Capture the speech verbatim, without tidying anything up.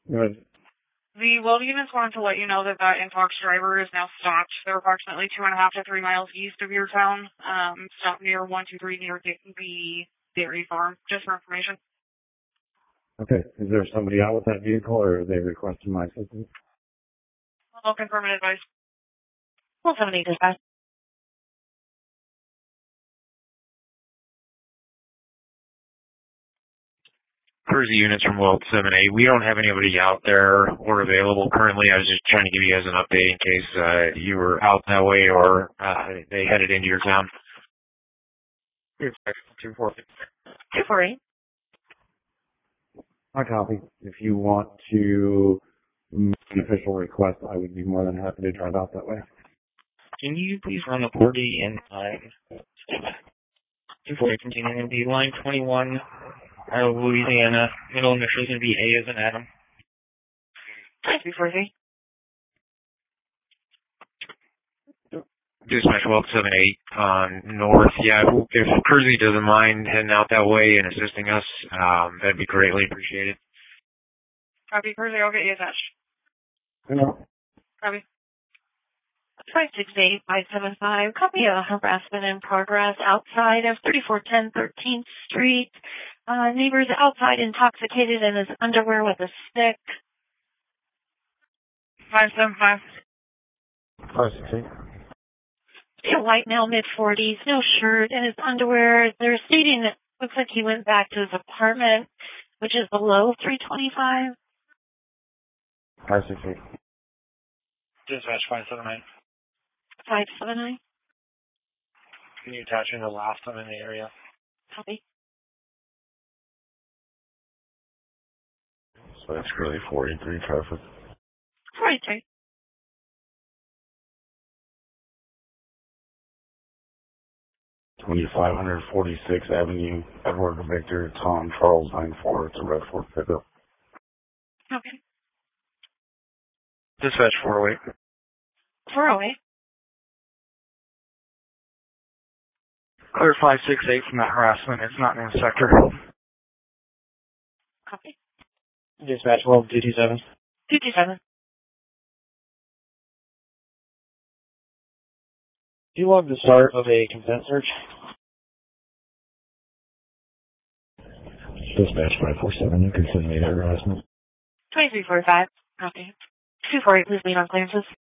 Good. The Weld units wanted to let you know that that Infox driver is now stopped. They're approximately two and a half to three miles east of your town. Um, stopped near one two three near the dairy farm. Just for information. Okay. Is there somebody out with that vehicle, or are they requesting my assistance? I'll confirm and advise. one seven eight dispatch. Cruise units from Weld seven eight. We don't have anybody out there or available currently. I was just trying to give you guys an update in case uh, you were out that way or uh, they headed into your town. two four eight. two four eight. I copy. If you want to make an official request, I would be more than happy to drive out that way. Can you please run the forty in line? two four eight continuing to be line twenty-one. Out of Louisiana. Middle initial is going to be A as in Adam. two four eight. Dispatch Weld seven eight on north. Yeah, if Cruzy doesn't mind heading out that way and assisting us, um, that'd be greatly appreciated. Copy, Cruzy. I'll get you attached. Hello. Copy. five six eight five seven five. Copy a harassment in progress outside of thirty-four ten thirteenth Street. Uh, neighbor's outside intoxicated in his underwear with a stick. five seven five. five six eight. A white male, mid forties, no shirt, and his underwear. They're stating that it looks like he went back to his apartment, which is below three twenty-five. five six eight. Dispatch five seven nine. five seven nine. Can you attach in the last time in the area? Copy. So that's really forty-three traffic. forty-three. twenty-five forty-sixth Avenue, Edward Victor, Tom Charles nine four. It's a red Ford pickup. Okay. Dispatch four oh eight. four oh eight. Clear five six eight from that harassment. It's not in the sector. Copy. Dispatch Weld two two seven. two two seven. Do you log the start of a consent search? Dispatch five four seven, you can send me that harassment. twenty-three forty-five. Copy. two four eight, please lead on clearances.